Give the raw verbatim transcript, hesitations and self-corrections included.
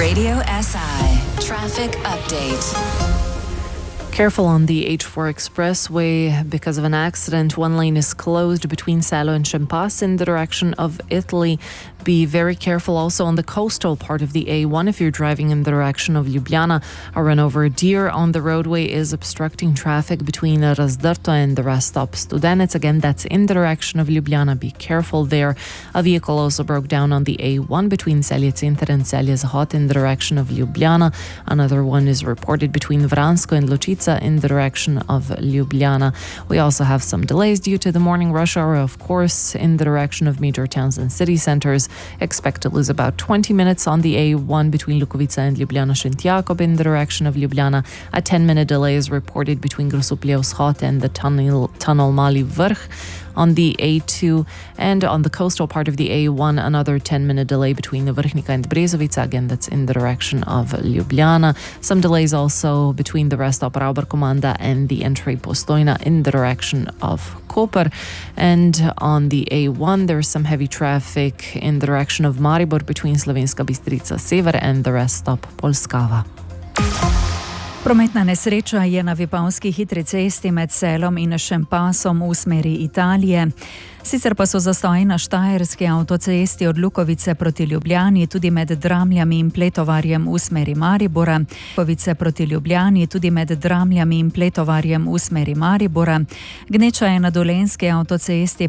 Radio S I Traffic Update. Careful on the H four expressway because of an accident. One lane is closed between Salo and Champas in the direction of Italy. Be very careful also on the coastal part of the A one if you're driving in the direction of Ljubljana. A run over a deer on the roadway is obstructing traffic between Razdrto and the rest stop Studenec. Again, that's in the direction of Ljubljana. Be careful there. A vehicle also broke down on the A one between Celje Center and Celje Zahod in the direction of Ljubljana. Another one is reported between Vransko and Lučica in the direction of Ljubljana. We also have some delays due to the morning rush hour, of course, in the direction of major towns and city centres. Expect to lose about twenty minutes on the A one between Lukovica and Ljubljana Šentjakov in the direction of Ljubljana. A ten minute delay is reported between Grosuplje Vzhod and the tunnel, tunnel Mali Vrh on the A two, and on the coastal part of the A one, another ten minute delay between the Vrhnika and Brezovica. Again, that's in the direction of Ljubljana. Some delays also between the rest stop Rauber-Komanda and the entry Postojna in the direction of Koper. And on the A one, there's some heavy traffic in the direction of Maribor between Slovenska Bistrica Sever and the rest stop Polskava. Prometna nesreča je na Vipavski hitri cesti med Selom in Šempasom v smeri Italije. Sicer pa so zastoji na Štajerski avtocesti od Lukovice proti Ljubljani, tudi med Dramljami in Pletovarjem v smeri Maribora. Lukovice proti Ljubljani, tudi med Dramljami in Pletovarjem v smeri Maribora. Gneča je na Dolenjski avtocesti